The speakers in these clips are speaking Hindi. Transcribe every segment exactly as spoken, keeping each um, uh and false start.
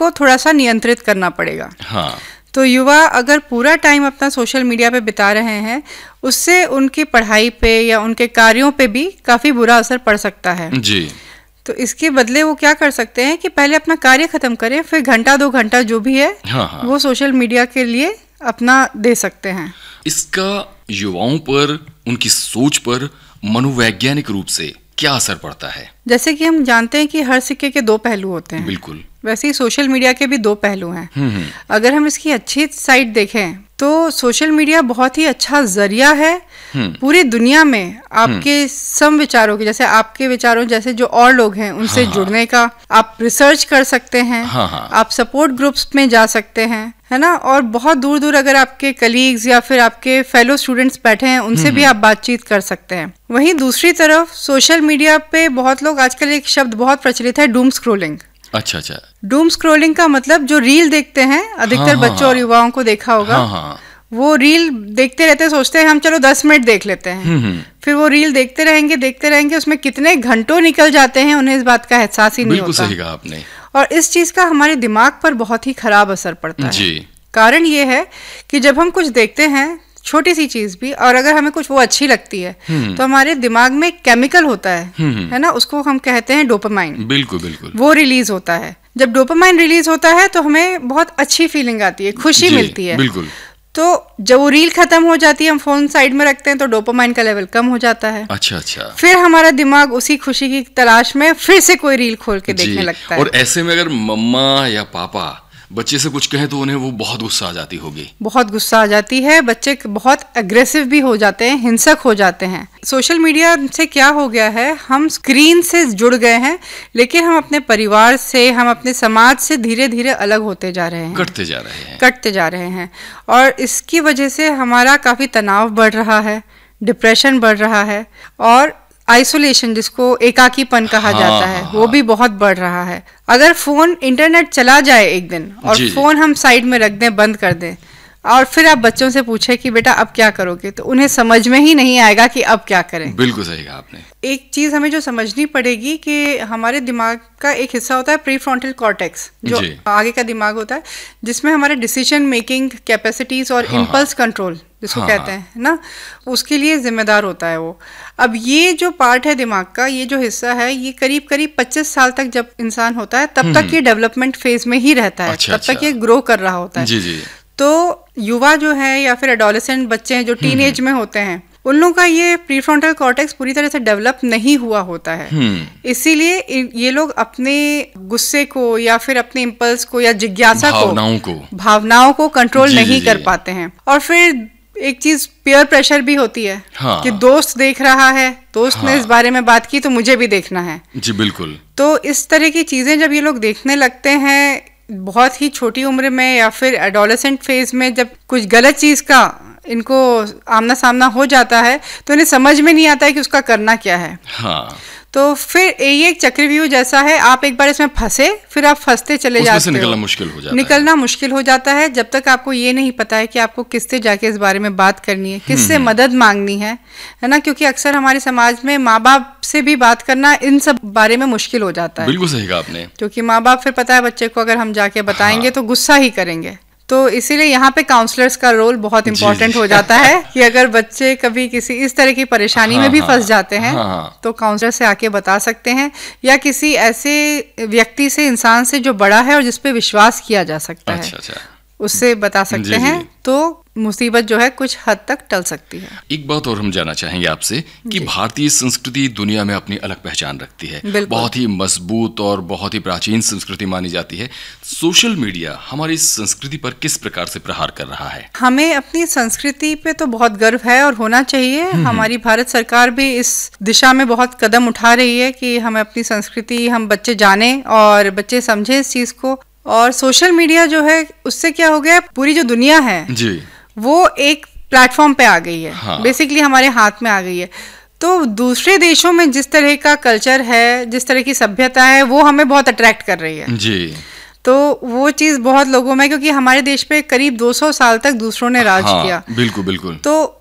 को थोड़ा सा नियंत्रित करना पड़ेगा। हाँ। तो युवा अगर पूरा टाइम अपना सोशल मीडिया पे बिता रहे हैं, उससे उनकी पढ़ाई पे या उनके कार्यों पे भी काफ़ी बुरा असर पड़ सकता है जी। तो इसके बदले वो क्या कर सकते हैं कि पहले अपना कार्य खत्म करें, फिर घंटा दो घंटा जो भी है हाँ हाँ। वो सोशल मीडिया के लिए अपना दे सकते हैं। इसका युवाओं पर, उनकी सोच पर मनोवैज्ञानिक रूप से क्या असर पड़ता है? जैसे कि हम जानते हैं कि हर सिक्के के दो पहलू होते हैं, बिल्कुल, वैसे ही सोशल मीडिया के भी दो पहलू हैं। अगर हम इसकी अच्छी साइड देखें तो सोशल मीडिया बहुत ही अच्छा जरिया है पूरी दुनिया में आपके सम विचारों के, जैसे आपके विचारों जैसे जो और लोग हैं उनसे हाँ, जुड़ने का। आप रिसर्च कर सकते हैं, हाँ, हाँ, आप सपोर्ट ग्रुप्स में जा सकते हैं, है ना। और बहुत दूर दूर अगर आपके कलीग्स या फिर आपके फेलो स्टूडेंट्स बैठे हैं उनसे भी आप बातचीत कर सकते हैं। वहीं दूसरी तरफ सोशल मीडिया पे बहुत लोग, आजकल एक शब्द बहुत प्रचलित है, डूम स्क्रोलिंग। अच्छा अच्छा। डूम स्क्रोलिंग का मतलब जो रील देखते हैं, अधिकतर हाँ, हाँ, बच्चों और युवाओं को देखा होगा। हाँ, हाँ, वो रील देखते रहते हैं, सोचते हैं हम चलो दस मिनट देख लेते हैं, फिर वो रील देखते रहेंगे देखते रहेंगे उसमें कितने घंटों निकल जाते हैं उन्हें इस बात का एहसास ही नहीं होता। बिल्कुल सही कहा आपने। और इस चीज का हमारे दिमाग पर बहुत ही खराब असर पड़ता है जी। कारण ये है कि जब हम कुछ देखते हैं, छोटी सी चीज भी, और अगर हमें कुछ वो अच्छी लगती है तो हमारे दिमाग में केमिकल होता है, है ना, उसको हम कहते हैं डोपामाइन। बिल्कुल बिल्कुल। वो रिलीज होता है। जब डोपामाइन रिलीज होता है तो हमें बहुत अच्छी फीलिंग आती है, खुशी मिलती है। बिल्कुल। तो जब वो रील खत्म हो जाती है, हम फोन साइड में रखते हैं तो डोपामाइन का लेवल कम हो जाता है। अच्छा अच्छा। फिर हमारा दिमाग उसी खुशी की तलाश में फिर से कोई रील खोल के देखने लगता है। और ऐसे में अगर मम्मा या पापा बच्चे से कुछ कहें तो उन्हें वो बहुत गुस्सा आ जाती होगी। बहुत गुस्सा आ जाती है, बच्चे बहुत अग्रेसिव भी हो जाते हैं, हिंसक हो जाते हैं। सोशल मीडिया से क्या हो गया है, हम स्क्रीन से जुड़ गए हैं लेकिन हम अपने परिवार से, हम अपने समाज से धीरे धीरे अलग होते जा रहे हैं, कटते जा रहे हैं कटते जा रहे हैं और इसकी वजह से हमारा काफ़ी तनाव बढ़ रहा है, डिप्रेशन बढ़ रहा है और आइसोलेशन, जिसको एकाकीपन कहा हाँ, जाता है, हाँ, वो भी बहुत बढ़ रहा है। अगर फोन, इंटरनेट चला जाए एक दिन और जी, फोन हम साइड में रख दें, बंद कर दें, और फिर आप बच्चों से पूछे कि बेटा अब क्या करोगे, तो उन्हें समझ में ही नहीं आएगा कि अब क्या करें। बिल्कुल सही कहा आपने। एक चीज हमें जो समझनी पड़ेगी कि हमारे दिमाग का एक हिस्सा होता है प्रीफ्रंटल कॉर्टेक्स, जो आगे का दिमाग होता है, जिसमें हमारे डिसीजन मेकिंग कैपेसिटीज और इम्पल्स कंट्रोल जिसको हाँ, कहते हैं ना, उसके लिए जिम्मेदार होता है वो। अब ये जो पार्ट है दिमाग का, ये जो हिस्सा है, ये करीब करीब पच्चीस साल तक जब इंसान होता है तब तक ये डेवलपमेंट फेज में ही रहता है। अच्छा, तब अच्छा। तक ये ग्रो कर रहा होता है। जी जी। तो युवा जो है या फिर एडोलेसेंट बच्चे हैं जो टीन एज में होते हैं, उन लोगों का ये प्रीफ्रंटल कॉर्टेक्स पूरी तरह से डेवलप नहीं हुआ होता है। इसीलिए ये लोग अपने गुस्से को या फिर अपने इम्पल्स को या जिज्ञासा भावनाओं को भावनाओं को कंट्रोल नहीं जी, कर जी. पाते हैं। और फिर एक चीज पीयर प्रेशर भी होती है। हाँ. कि दोस्त देख रहा है, दोस्त हाँ. ने इस बारे में बात की तो मुझे भी देखना है। जी बिल्कुल। तो इस तरह की चीजें जब ये लोग देखने लगते हैं बहुत ही छोटी उम्र में या फिर एडोलेसेंट फेज में, जब कुछ गलत चीज का इनको आमना सामना हो जाता है तो इन्हें समझ में नहीं आता है कि उसका करना क्या है। हाँ। तो फिर ये एक चक्रव्यूह जैसा है, आप एक बार इसमें फंसे फिर आप फंसते चले जाते से हो, निकलना मुश्किल हो जाता निकलना है। मुश्किल हो जाता है जब तक आपको ये नहीं पता है कि आपको किससे जाके इस बारे में बात करनी है, किससे मदद मांगनी है, है ना। क्योंकि अक्सर हमारे समाज में माँ बाप से भी बात करना इन सब बारे में मुश्किल हो जाता है। बिल्कुल सही कहा आपने। क्योंकि माँ बाप फिर पता है बच्चे को अगर हम जाके बताएंगे हाँ। तो गुस्सा ही करेंगे। तो इसीलिए यहाँ पे काउंसलर्स का रोल बहुत इंपॉर्टेंट हो जाता है कि अगर बच्चे कभी किसी इस तरह की परेशानी हाँ, में भी फंस जाते हैं हाँ, तो काउंसलर से आके बता सकते हैं, या किसी ऐसे व्यक्ति से, इंसान से जो बड़ा है और जिस पे विश्वास किया जा सकता अच्छा, है अच्छा। उससे बता सकते जी, हैं जी। तो मुसीबत जो है कुछ हद तक टल सकती है। एक बात और हम जानना चाहेंगे आपसे कि भारतीय संस्कृति दुनिया में अपनी अलग पहचान रखती है, बहुत ही मजबूत और बहुत ही प्राचीन संस्कृति मानी जाती है। सोशल मीडिया हमारी संस्कृति पर किस प्रकार से प्रहार कर रहा है? हमें अपनी संस्कृति पे तो बहुत गर्व है और होना चाहिए। हमारी भारत सरकार भी इस दिशा में बहुत कदम उठा रही है कि हमें अपनी संस्कृति, हम बच्चे जाने और बच्चे समझे इस चीज को। और सोशल मीडिया जो है उससे क्या हो गया, पूरी जो दुनिया है जी वो एक प्लेटफॉर्म पे आ गई है, हाँ। बेसिकली हमारे हाथ में आ गई है। तो दूसरे देशों में जिस तरह का कल्चर है, जिस तरह की सभ्यता है, वो हमें बहुत अट्रैक्ट कर रही है जी। तो वो चीज़ बहुत लोगों में, क्योंकि हमारे देश पे करीब दो सौ साल तक दूसरों ने राज हाँ, किया। बिल्कुल बिल्कुल। तो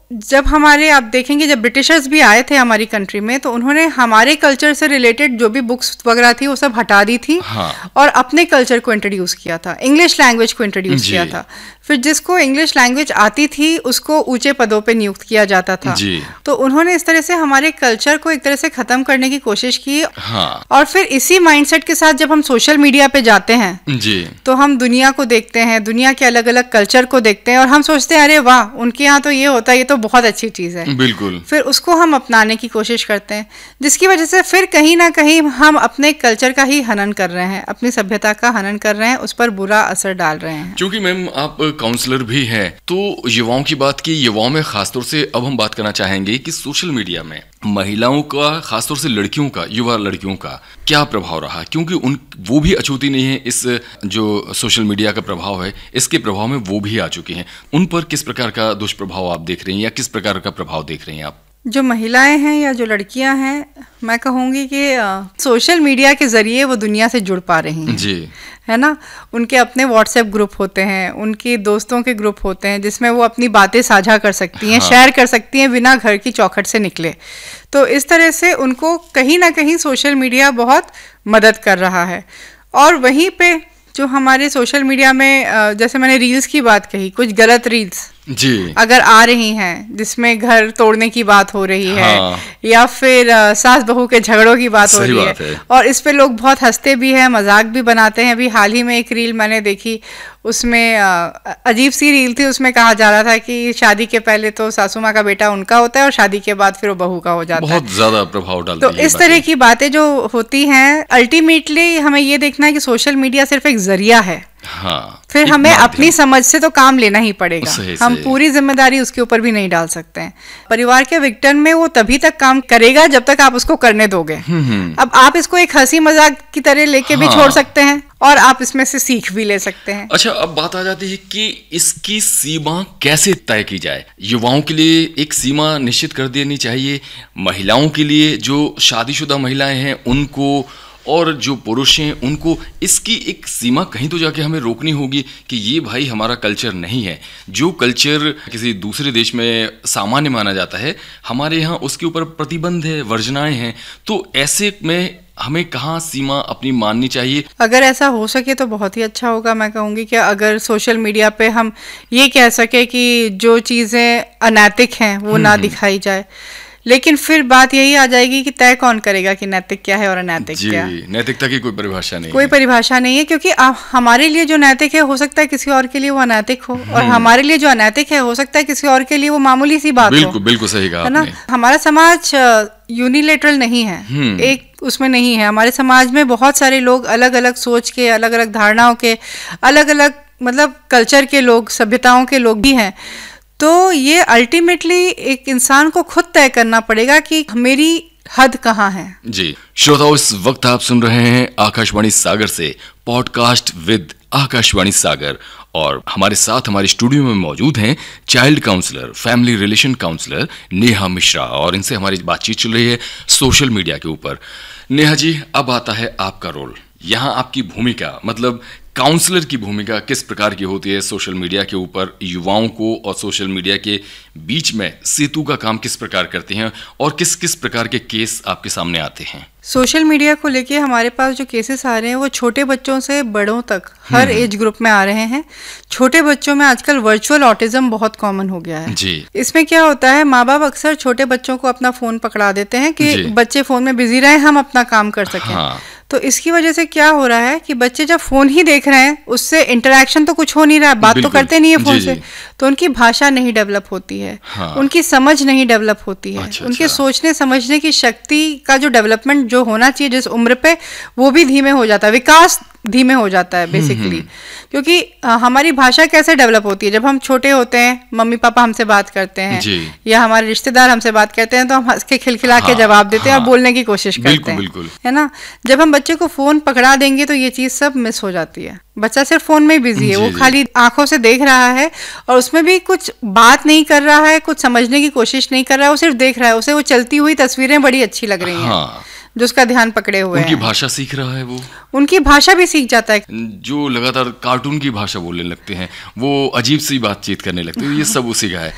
जब हमारे आप देखेंगे जब ब्रिटिशर्स भी आए थे हमारी कंट्री में तो उन्होंने हमारे कल्चर से रिलेटेड जो भी बुक्स वगैरह थी वो सब हटा दी थी। हाँ। और अपने कल्चर को इंट्रोड्यूस किया था, इंग्लिश लैंग्वेज को इंट्रोड्यूस किया था। फिर जिसको इंग्लिश लैंग्वेज आती थी उसको ऊंचे पदों पे नियुक्त किया जाता था जी। तो उन्होंने इस तरह से हमारे कल्चर को एक तरह से खत्म करने की कोशिश की। हाँ। और फिर इसी माइंडसेट के साथ जब हम सोशल मीडिया पे जाते हैं जी। तो हम दुनिया को देखते हैं, दुनिया के अलग अलग कल्चर को देखते हैं और हम सोचते हैं अरे वाह उनके यहाँ तो ये होता है, ये तो बहुत अच्छी चीज है। बिल्कुल। फिर उसको हम अपनाने की कोशिश करते हैं जिसकी वजह से फिर कहीं ना कहीं हम अपने कल्चर का ही हनन कर रहे हैं, अपनी सभ्यता का हनन कर रहे हैं, उस पर बुरा असर डाल रहे हैं। क्योंकि मैम आप काउंसलर भी हैं तो युवाओं की बात की, युवाओं में खासतौर से अब हम बात करना चाहेंगे कि सोशल मीडिया में महिलाओं का, खासतौर से लड़कियों का, युवा लड़कियों का क्या प्रभाव रहा, क्योंकि उन वो भी अछूती नहीं है। इस जो सोशल मीडिया का प्रभाव है इसके प्रभाव में वो भी आ चुकी हैं। उन पर किस प्रकार का दुष्प्रभाव आप देख रहे हैं या किस प्रकार का प्रभाव देख रहे हैं आप? जो महिलाएं हैं या जो लड़कियां हैं, मैं कहूँगी कि सोशल मीडिया के ज़रिए वो दुनिया से जुड़ पा रही हैं जी, है ना। उनके अपने व्हाट्सएप ग्रुप होते हैं, उनके दोस्तों के ग्रुप होते हैं जिसमें वो अपनी बातें साझा कर सकती हैं, हाँ। शेयर कर सकती हैं बिना घर की चौखट से निकले। तो इस तरह से उनको कहीं ना कहीं सोशल मीडिया बहुत मदद कर रहा है। और वहीं पे जो हमारे सोशल मीडिया में जैसे मैंने रील्स की बात कही, कुछ गलत रील्स जी अगर आ रही हैं जिसमें घर तोड़ने की बात हो रही है, हाँ। या फिर सास बहू के झगड़ों की बात हो रही है, है और इस पे लोग बहुत हंसते भी हैं, मजाक भी बनाते हैं। अभी हाल ही में एक रील मैंने देखी, उसमें अजीब सी रील थी, उसमें कहा जा रहा था कि शादी के पहले तो सासू माँ का बेटा उनका होता है और शादी के बाद फिर वो बहू का हो जाता है। बहुत ज्यादा प्रभाव डालती है। तो इस तरह की बातें जो होती हैं, अल्टीमेटली हमें ये देखना है कि सोशल मीडिया सिर्फ एक जरिया है, हाँ। फिर हमें अपनी समझ से तो काम लेना ही पड़ेगा। सही, हम सही। पूरी जिम्मेदारी उसके ऊपर भी नहीं डाल सकते हैं। परिवार के विघटन में वो तभी तक काम करेगा जब तक आप उसको करने दोगे। अब आप इसको एक हंसी मजाक की तरह लेके हाँ। भी छोड़ सकते हैं और आप इसमें से सीख भी ले सकते हैं। अच्छा, अब बात आ जाती है कि इसकी सीमा कैसे तय की जाए। युवाओं के लिए एक सीमा निश्चित कर देनी चाहिए, महिलाओं के लिए जो शादीशुदा महिलाएं हैं उनको, और जो पुरुष हैं उनको इसकी एक सीमा कहीं तो जाके हमें रोकनी होगी कि ये भाई हमारा कल्चर नहीं है। जो कल्चर किसी दूसरे देश में सामान्य माना जाता है, हमारे यहाँ उसके ऊपर प्रतिबंध है, वर्जनाएं हैं। तो ऐसे में हमें कहाँ सीमा अपनी माननी चाहिए? अगर ऐसा हो सके तो बहुत ही अच्छा होगा। मैं कहूँगी कि अगर सोशल मीडिया पे हम ये कह सके कि जो चीज़ें अनैतिक हैं वो ना दिखाई जाए, लेकिन फिर बात यही आ जाएगी कि तय कौन करेगा कि नैतिक क्या है और अनैतिक क्या है। नैतिकता की कोई परिभाषा नहीं कोई है। परिभाषा नहीं है, क्योंकि आ, हमारे लिए जो नैतिक है हो सकता है किसी और के लिए वो अनैतिक हो, और हमारे लिए जो अनैतिक है हो सकता है किसी और के लिए वो मामूली सी बात बिल्कुल, हो। बिल्कुल सही कहा, है ना। हमारा समाज यूनिलेटरल नहीं है, एक उसमें नहीं है। हमारे समाज में बहुत सारे लोग अलग अलग सोच के, अलग अलग धारणाओं के, अलग अलग मतलब कल्चर के लोग, सभ्यताओं के लोग भी हैं। तो ये अल्टीमेटली एक इंसान को खुद तय करना पड़ेगा कि मेरी हद कहाँ है। जी श्रोताओ, इस वक्त आप सुन रहे हैं आकाशवाणी सागर से पॉडकास्ट विद आकाशवाणी सागर, और हमारे साथ हमारे स्टूडियो में मौजूद हैं child counsellor, family relation counsellor Neha Mishra, और इनसे हमारी बातचीत चल रही है सोशल मीडिया के ऊपर। नेहा जी, अब आता है आपका रोल, यहाँ आपकी भूमिका, मतलब काउंसलर की भूमिका किस प्रकार की होती है सोशल मीडिया के ऊपर, युवाओं को और सोशल मीडिया के बीच में सेतु का काम किस प्रकार करते हैं, और किस किस प्रकार के केस आपके सामने आते हैं? सोशल मीडिया को लेके हमारे पास जो केसेस आ रहे हैं वो छोटे बच्चों से बड़ों तक हर एज ग्रुप में आ रहे हैं। छोटे बच्चों में आजकल वर्चुअल ऑटिज्म बहुत कॉमन हो गया है जी। इसमें क्या होता है, माँ बाप अक्सर छोटे बच्चों को अपना फोन पकड़ा देते हैं कि बच्चे फोन में बिजी रहे, हम अपना काम कर सकें। हाँ। तो इसकी वजह से क्या हो रहा है कि बच्चे जब फोन ही देख रहे हैं, उससे इंटरेक्शन तो कुछ हो नहीं रहा है, बात तो करते नहीं है फोन से, तो उनकी भाषा नहीं डेवलप होती है। हाँ। उनकी समझ नहीं डेवलप होती है। अच्छा, उनके अच्छा। सोचने समझने की शक्ति का जो डेवलपमेंट जो होना चाहिए जिस उम्र पे, वो भी धीमे हो जाता है, विकास धीमे हो जाता है बेसिकली। क्योंकि आ, हमारी भाषा कैसे डेवलप होती है, जब हम छोटे होते हैं, मम्मी पापा हमसे बात करते हैं या हमारे रिश्तेदार हमसे बात करते हैं, तो हम हंस के खिलखिला के जवाब देते हैं और बोलने की कोशिश करते हैं, है ना। जब हम बच्चे को फोन पकड़ा देंगे तो ये चीज सब मिस हो जाती है। बच्चा सिर्फ फोन में ही बिजी है, वो खाली आंखों से देख रहा है और उसमें भी कुछ बात नहीं कर रहा है, कुछ समझने की कोशिश नहीं कर रहा है, वो सिर्फ देख रहा है। उसे वो चलती हुई तस्वीरें बड़ी अच्छी लग रही हैं, हाँ। जो उसका ध्यान पकड़े हुए उनकी भाषा सीख रहा है, वो उनकी भाषा भी सीख जाता है। जो लगातार कार्टून की भाषा बोलने लगते हैं, वो अजीब सी बातचीत करने लगते हैं, ये सब उसी का है।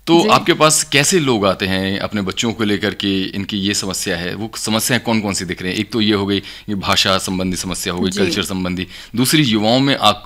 तो आपके पास कैसे लोग आते हैं अपने बच्चों को लेकर के, इनकी ये समस्या है, वो समस्याएं कौन कौन सी दिख रही हैं? एक तो ये हो गई, ये भाषा संबंधी समस्या हो गई, कल्चर संबंधी। दूसरी, युवाओं में